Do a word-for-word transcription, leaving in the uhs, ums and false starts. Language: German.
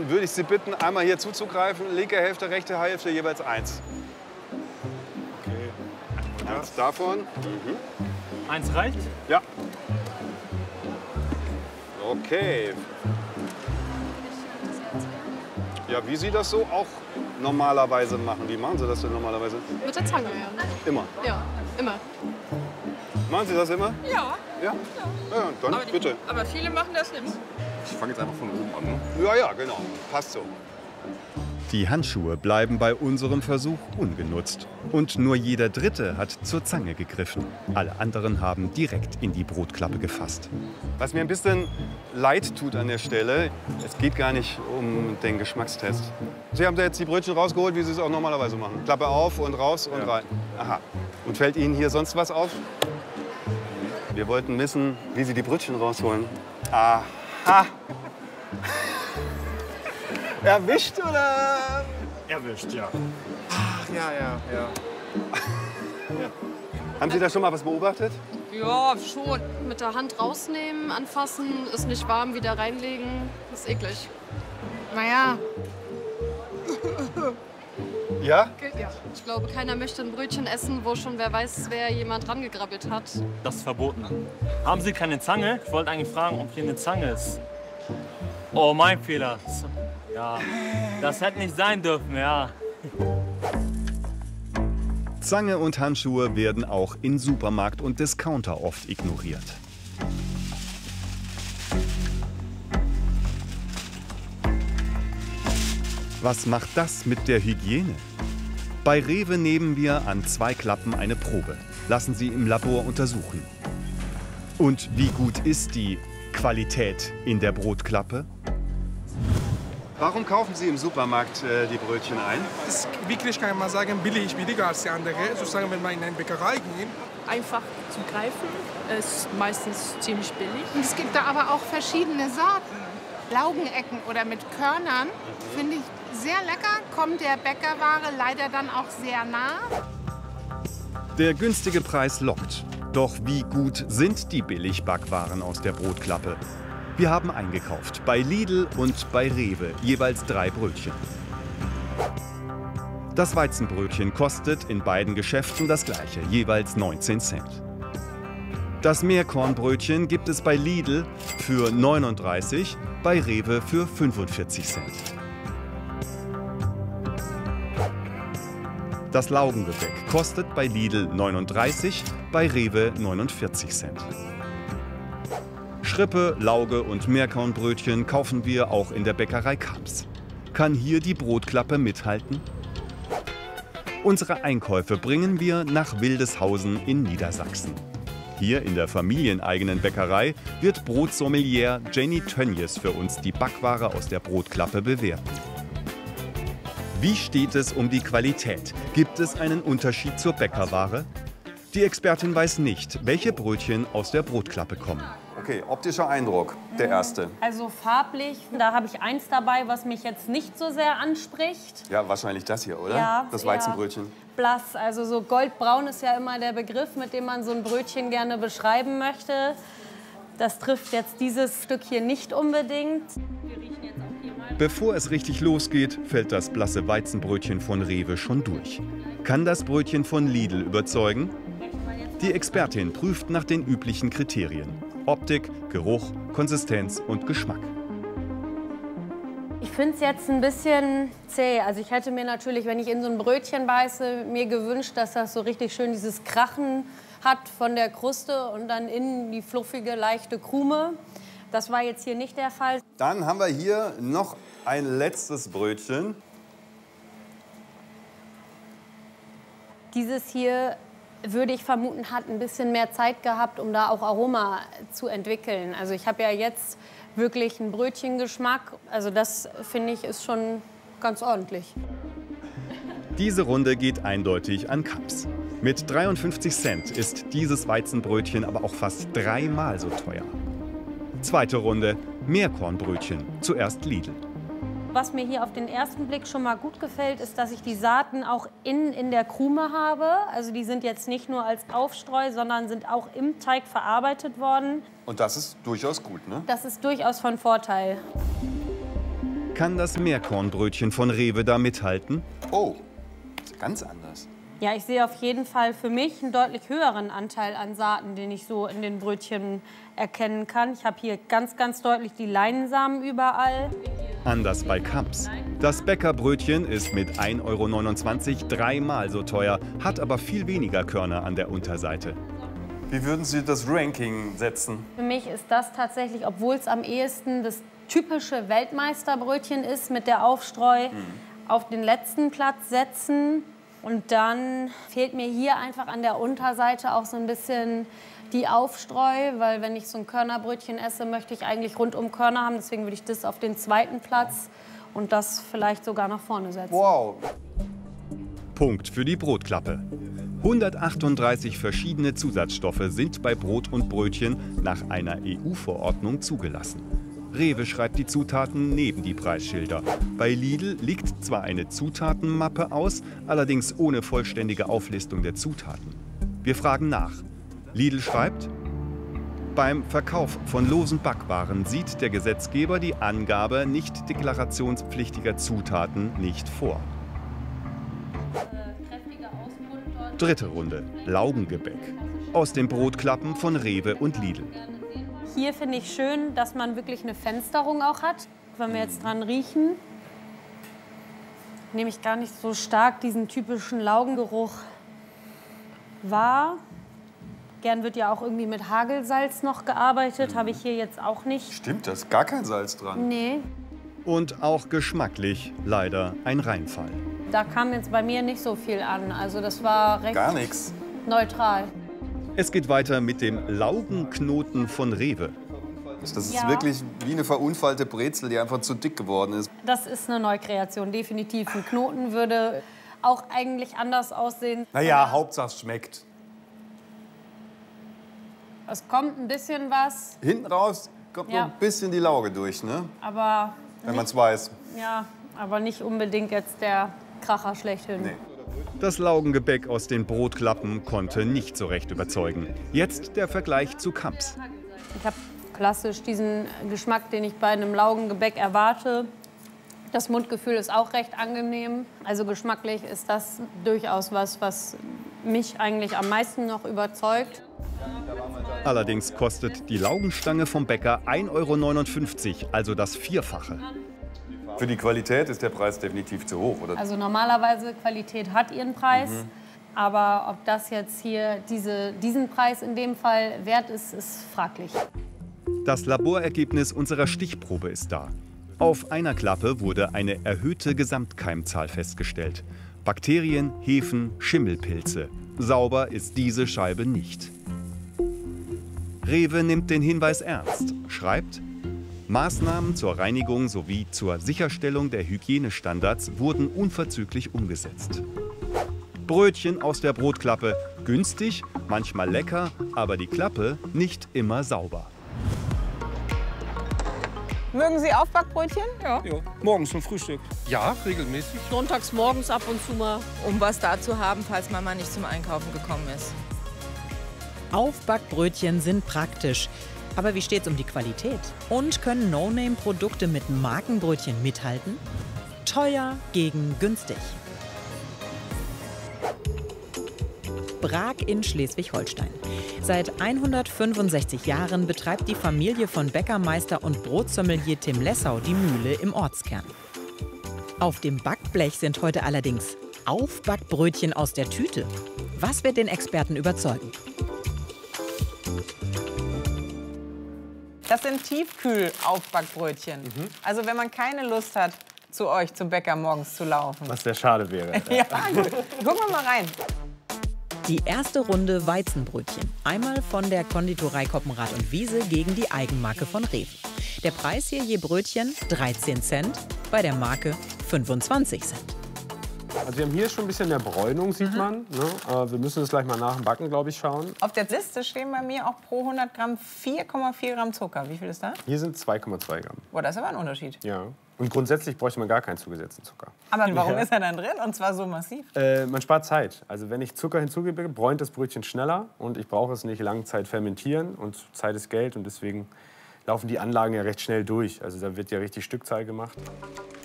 dann würde ich Sie bitten, einmal hier zuzugreifen. Linke Hälfte, rechte Hälfte, jeweils eins. Okay. Eins davon. Mhm. Eins reicht? Ja. Okay. Ja, wie Sie das so auch normalerweise machen. Wie machen Sie das denn normalerweise? Mit der Zange, ja. Immer. Ja, immer. Machen Sie das immer? Ja. Ja? Ja, dann Aber die- bitte. Aber viele machen das nicht. Ich fange jetzt einfach von oben an. Ne? Ja, ja, genau. Passt so. Die Handschuhe bleiben bei unserem Versuch ungenutzt. Und nur jeder Dritte hat zur Zange gegriffen. Alle anderen haben direkt in die Brotklappe gefasst. Was mir ein bisschen leid tut an der Stelle, es geht gar nicht um den Geschmackstest. Sie haben da jetzt die Brötchen rausgeholt, wie Sie es auch normalerweise machen. Klappe auf und raus und Ja. rein. Aha. Und fällt Ihnen hier sonst was auf? Wir wollten wissen, wie Sie die Brötchen rausholen. Aha. Erwischt oder? Erwischt, ja. Ach, ja, ja, ja. Haben Sie da schon mal was beobachtet? Ja, schon. Mit der Hand rausnehmen, anfassen, ist nicht warm, wieder reinlegen. Ist eklig. Naja, Ja? Ja. Ich glaube, keiner möchte ein Brötchen essen, wo schon wer weiß, wer jemand dran gegrabbelt hat. Das ist verboten. Haben Sie keine Zange? Ich wollte eigentlich fragen, ob hier eine Zange ist. Oh, mein Fehler. Ja, das hätte nicht sein dürfen, ja. Zange und Handschuhe werden auch in Supermarkt und Discounter oft ignoriert. Was macht das mit der Hygiene? Bei Rewe nehmen wir an zwei Klappen eine Probe, lassen sie im Labor untersuchen. Und wie gut ist die Qualität in der Brotklappe? Warum kaufen Sie im Supermarkt äh, die Brötchen ein? Das ist wirklich, kann man sagen, billig, billiger als die andere. Sozusagen, wenn wir in eine Bäckerei gehen. Einfach zu greifen, ist meistens ziemlich billig. und es gibt da aber auch verschiedene Sorten. Laugenecken oder mit Körnern finde ich sehr lecker, kommt der Bäckerware leider dann auch sehr nah. Der günstige Preis lockt. Doch wie gut sind die Billigbackwaren aus der Brotklappe? Wir haben eingekauft, bei Lidl und bei Rewe, jeweils drei Brötchen. Das Weizenbrötchen kostet in beiden Geschäften das gleiche, jeweils neunzehn Cent. Das Meerkornbrötchen gibt es bei Lidl für neununddreißig, bei Rewe für fünfundvierzig Cent. Das Laugengebäck kostet bei Lidl neununddreißig, bei Rewe neunundvierzig Cent. Schrippe, Lauge und Meerkornbrötchen kaufen wir auch in der Bäckerei Kamps. Kann hier die Brotklappe mithalten? Unsere Einkäufe bringen wir nach Wildeshausen in Niedersachsen. Hier in der familieneigenen Bäckerei wird Brotsommelier Jenny Tönjes für uns die Backware aus der Brotklappe bewerten. Wie steht es um die Qualität? Gibt es einen Unterschied zur Bäckerware? Die Expertin weiß nicht, welche Brötchen aus der Brotklappe kommen. Okay, optischer Eindruck, der erste. Also farblich, da habe ich eins dabei, was mich jetzt nicht so sehr anspricht. Ja, wahrscheinlich das hier, oder? Ja, das eher Weizenbrötchen. Blass, also so goldbraun ist ja immer der Begriff, mit dem man so ein Brötchen gerne beschreiben möchte. Das trifft jetzt dieses Stück hier nicht unbedingt. Wir riechen jetzt auch hier mal. Bevor es richtig losgeht, fällt das blasse Weizenbrötchen von Rewe schon durch. Kann das Brötchen von Lidl überzeugen? Die Expertin prüft nach den üblichen Kriterien: Optik, Geruch, Konsistenz und Geschmack. Ich finde es jetzt ein bisschen zäh. Also ich hätte mir natürlich, wenn ich in so ein Brötchen beiße, mir gewünscht, dass das so richtig schön dieses Krachen hat von der Kruste und dann innen die fluffige, leichte Krume. Das war jetzt hier nicht der Fall. Dann haben wir hier noch ein letztes Brötchen. Dieses hier, würde ich vermuten, hat ein bisschen mehr Zeit gehabt, um da auch Aroma zu entwickeln. Also ich habe ja jetzt wirklich einen Brötchengeschmack. Also das, finde ich, ist schon ganz ordentlich. Diese Runde geht eindeutig an Kamps. Mit dreiundfünfzig Cent ist dieses Weizenbrötchen aber auch fast dreimal so teuer. Zweite Runde, Meerkornbrötchen, zuerst Lidl. Was mir hier auf den ersten Blick schon mal gut gefällt, ist, dass ich die Saaten auch innen in der Krume habe. Also die sind jetzt nicht nur als Aufstreu, sondern sind auch im Teig verarbeitet worden. Und das ist durchaus gut, ne? Das ist durchaus von Vorteil. Kann das Meerkornbrötchen von Rewe da mithalten? Oh, ganz anders. Ja, ich sehe auf jeden Fall für mich einen deutlich höheren Anteil an Saaten, den ich so in den Brötchen erkennen kann. Ich habe hier ganz, ganz deutlich die Leinsamen überall. Anders bei Kamps. Das Bäckerbrötchen ist mit ein Euro neunundzwanzig dreimal so teuer, hat aber viel weniger Körner an der Unterseite. Wie würden Sie das Ranking setzen? Für mich ist das tatsächlich, obwohl es am ehesten das typische Weltmeisterbrötchen ist mit der Aufstreu, mhm. auf den letzten Platz setzen. Und dann fehlt mir hier einfach an der Unterseite auch so ein bisschen die Aufstreu, weil wenn ich so ein Körnerbrötchen esse, möchte ich eigentlich rundum Körner haben. Deswegen würde ich das auf den zweiten Platz und das vielleicht sogar nach vorne setzen. Wow. Punkt für die Brotklappe. hundertachtunddreißig verschiedene Zusatzstoffe sind bei Brot und Brötchen nach einer E U-Verordnung zugelassen. Rewe schreibt die Zutaten neben die Preisschilder. Bei Lidl liegt zwar eine Zutatenmappe aus, allerdings ohne vollständige Auflistung der Zutaten. Wir fragen nach. Lidl schreibt: Beim Verkauf von losen Backwaren sieht der Gesetzgeber die Angabe nicht deklarationspflichtiger Zutaten nicht vor. Dritte Runde: Laugengebäck. Aus den Brotklappen von Rewe und Lidl. Hier finde ich schön, dass man wirklich eine Fensterung auch hat. Wenn wir jetzt dran riechen, nehme ich gar nicht so stark diesen typischen Laugengeruch wahr. Gern wird ja auch irgendwie mit Hagelsalz noch gearbeitet, habe ich hier jetzt auch nicht. Stimmt, da ist gar kein Salz dran. Nee. Und auch geschmacklich leider ein Reinfall. Da kam jetzt bei mir nicht so viel an. Also das war recht Gar nichts. neutral. Es geht weiter mit dem Laugenknoten von Rewe. Das ist Ja. wirklich wie eine verunfallte Brezel, die einfach zu dick geworden ist. Das ist eine Neukreation, definitiv. Ein Knoten würde auch eigentlich anders aussehen. Naja, Hauptsache es schmeckt. Es kommt ein bisschen was, Hinten raus kommt Ja. noch ein bisschen die Lauge durch, ne? aber Wenn man es weiß. ja, aber nicht unbedingt jetzt der Kracher schlechthin. Nee. Das Laugengebäck aus den Brotklappen konnte nicht so recht überzeugen. Jetzt der Vergleich zu Kamps. Ich habe klassisch diesen Geschmack, den ich bei einem Laugengebäck erwarte. Das Mundgefühl ist auch recht angenehm. Also geschmacklich ist das durchaus was, was mich eigentlich am meisten noch überzeugt. Allerdings kostet die Laugenstange vom Bäcker ein Euro neunundfünfzig, also das Vierfache. Für die Qualität ist der Preis definitiv zu hoch, oder? Also normalerweise Qualität hat ihren Preis. Mhm. Aber ob das jetzt hier diese, diesen Preis in dem Fall wert ist, ist fraglich. Das Laborergebnis unserer Stichprobe ist da. Auf einer Klappe wurde eine erhöhte Gesamtkeimzahl festgestellt. Bakterien, Hefen, Schimmelpilze. Sauber ist diese Scheibe nicht. Rewe nimmt den Hinweis ernst, schreibt: Maßnahmen zur Reinigung sowie zur Sicherstellung der Hygienestandards wurden unverzüglich umgesetzt. Brötchen aus der Brotklappe, günstig, manchmal lecker, aber die Klappe nicht immer sauber. Mögen Sie Aufbackbrötchen? Ja, ja. Morgens zum Frühstück. Ja, regelmäßig. Sonntags morgens ab und zu mal. Um was da zu haben, falls Mama nicht zum Einkaufen gekommen ist. Aufbackbrötchen sind praktisch. Aber wie steht's um die Qualität? Und können No-Name-Produkte mit Markenbrötchen mithalten? Teuer gegen günstig. Brag in Schleswig-Holstein. Seit hundertfünfundsechzig Jahren betreibt die Familie von Bäckermeister und Brotsommelier Tim Lessau die Mühle im Ortskern. Auf dem Backblech sind heute allerdings Aufbackbrötchen aus der Tüte. Was wird den Experten überzeugen? Das sind Tiefkühl-Aufbackbrötchen. Mhm. Also wenn man keine Lust hat, zu euch zum Bäcker morgens zu laufen. Was sehr schade wäre. Ja, gut. Gucken wir mal rein. Die erste Runde Weizenbrötchen. Einmal von der Konditorei Koppenrad und Wiese gegen die Eigenmarke von Rewe. Der Preis hier je Brötchen dreizehn Cent, bei der Marke fünfundzwanzig Cent. Also wir haben hier schon ein bisschen mehr Bräunung, sieht man. Ne? Wir müssen es gleich mal nach dem Backen, glaube ich, schauen. Auf der Liste stehen bei mir auch pro hundert Gramm vier Komma vier Gramm Zucker. Wie viel ist das? Hier sind zwei Komma zwei Gramm. Boah, das ist aber ein Unterschied. Ja. Und grundsätzlich bräuchte man gar keinen zugesetzten Zucker. Aber warum Ja. ist er dann drin und zwar so massiv? Äh, man spart Zeit. Also wenn ich Zucker hinzugebe, bräunt das Brötchen schneller und ich brauche es nicht lange Zeit fermentieren und Zeit ist Geld und deswegen laufen die Anlagen ja recht schnell durch. Also da wird ja richtig Stückzahl gemacht.